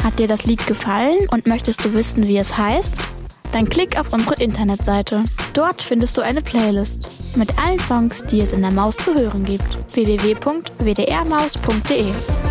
Hat dir das Lied gefallen und möchtest du wissen, wie es heißt? Dann klick auf unsere Internetseite. Dort findest du eine Playlist mit allen Songs, die es in der Maus zu hören gibt. www.wdrmaus.de